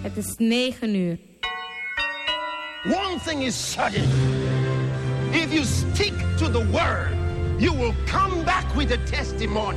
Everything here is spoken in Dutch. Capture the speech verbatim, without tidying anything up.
Het is negen uur. One thing is certain. If you stick to the word, you will come back with a testimony.